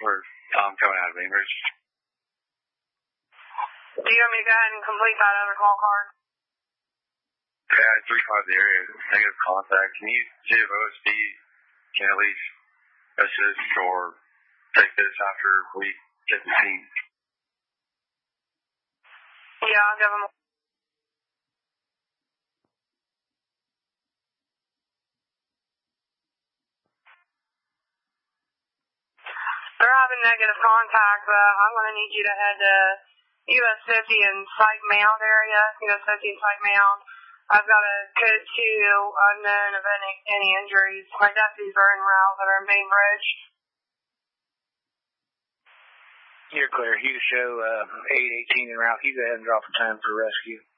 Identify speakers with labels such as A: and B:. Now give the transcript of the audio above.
A: for coming out of Bainbridge.
B: Do you want me to go ahead and complete that other call card?
A: Yeah, 3-5 the area. Negative contact. Can you see if OSD can at least assist or take this after we get the scene?
B: Yeah, I'll give them. They're having negative contact, but I'm going to need you to head to US 50 and Site Mound area. US 50 and Site Mound. I've got a code 2 unknown of any injuries. My deputies are en route that are in Bainbridge.
C: You're clear. You show 818 en route. You go ahead and drop a time for rescue.